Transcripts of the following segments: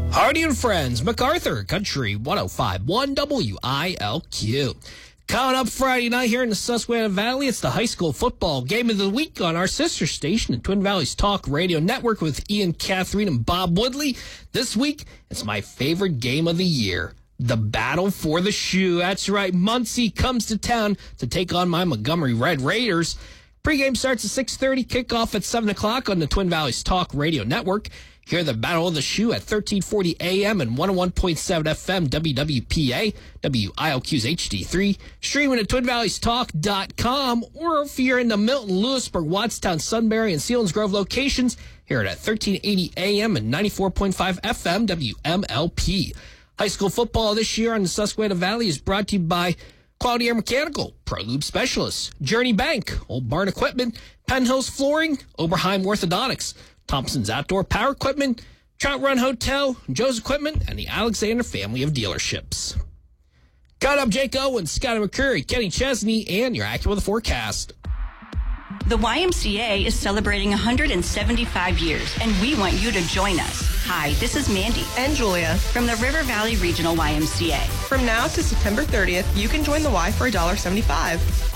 Hardy and Friends, MacArthur, Country 105.1 WILQ. Coming up Friday night here in the Susquehanna Valley, it's the high school football game of the week on our sister station, the Twin Valleys Talk Radio Network, with Ian, Catherine, and Bob Woodley. This week, it's my favorite game of the year, the Battle for the Shoe. That's right, Muncie comes to town to take on my Montgomery Red Raiders. Pre-game starts at 6:30, kickoff at 7 o'clock on the Twin Valleys Talk Radio Network. Hear the Battle of the Shoe at 1340 AM and 101.7 FM WWPA, WILQ's HD3, streaming at TwinValleysTalk.com, or if you're in the Milton, Lewisburg, Wattstown, Sunbury, and Selinsgrove locations, hear it at 1380 AM and 94.5 FM WMLP. High school football this year on the Susquehanna Valley is brought to you by Quality Air Mechanical, Pro Lube Specialists, Journey Bank, Old Barn Equipment, Penn Hills Flooring, Oberheim Orthodontics, Thompson's Outdoor Power Equipment, Trout Run Hotel, Joe's Equipment, and the Alexander family of dealerships. Coming up, Jake Owens, Scotty McCreary, Kenny Chesney, and your AccuWeather forecast. The YMCA is celebrating 175 years, and we want you to join us. Hi, this is Mandy and Julia from the River Valley Regional YMCA. From now to September 30th, you can join the Y for $1.75.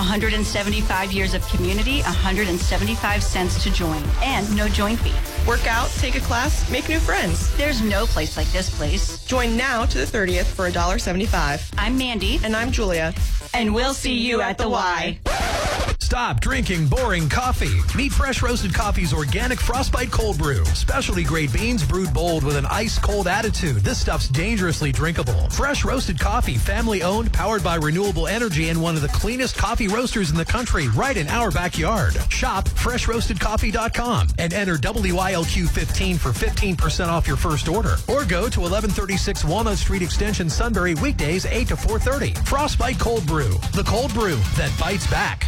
175 years of community, 175 cents to join, and no join fee. Work out, take a class, make new friends. There's no place like this place. Join now to the 30th for $1.75. I'm Mandy. And I'm Julia. And we'll see you at the Y. Stop drinking boring coffee. Meet Fresh Roasted Coffee's organic Frostbite Cold Brew. Specialty grade beans brewed bold with an ice cold attitude. This stuff's dangerously drinkable. Fresh Roasted Coffee, family owned, powered by renewable energy, and one of the cleanest coffee roasters in the country, right in our backyard. Shop freshroastedcoffee.com and enter WILQ15 for 15% off your first order. Or go to 1136 Walnut Street Extension, Sunbury, weekdays 8 to 4:30. Frostbite Cold Brew, the cold brew that bites back.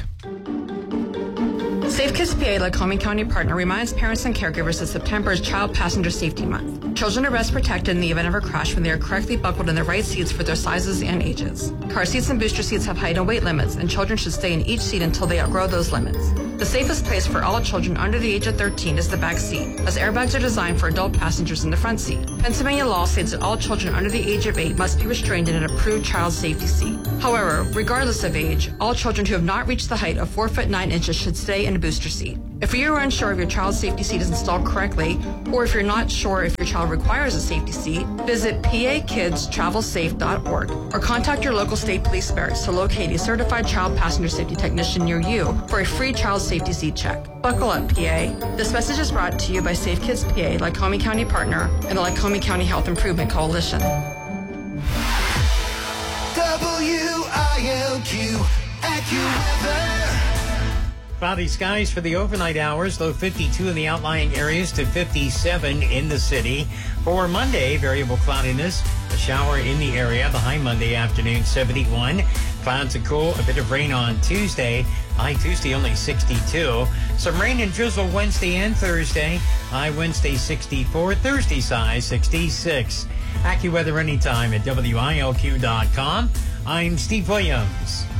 Safe Kids PA, Lycoming County partner, reminds parents and caregivers that September is Child Passenger Safety Month. Children are best protected in the event of a crash when they are correctly buckled in the right seats for their sizes and ages. Car seats and booster seats have height and weight limits, and children should stay in each seat until they outgrow those limits. The safest place for all children under the age of 13 is the back seat, as airbags are designed for adult passengers in the front seat. Pennsylvania law states that all children under the age of 8 must be restrained in an approved child safety seat. However, regardless of age, all children who have not reached the height of 4 foot 9 inches should stay in a booster seat. If you are unsure if your child's safety seat is installed correctly, or if you're not sure if your child requires a safety seat, visit pakidstravelsafe.org or contact your local state police barracks to locate a certified child passenger safety technician near you for a free child safety seat check. Buckle up, PA. This message is brought to you by Safe Kids PA, Lycoming County partner, and the Lycoming County Health Improvement Coalition. WILQ AccuWeather. Cloudy skies for the overnight hours, low 52 in the outlying areas to 57 in the city. For Monday, variable cloudiness, a shower in the area. The high Monday afternoon, 71. Clouds and cool, a bit of rain on Tuesday. High Tuesday, only 62. Some rain and drizzle Wednesday and Thursday. High Wednesday, 64. Thursday, size 66. AccuWeather anytime at WILQ.com. I'm Steve Williams.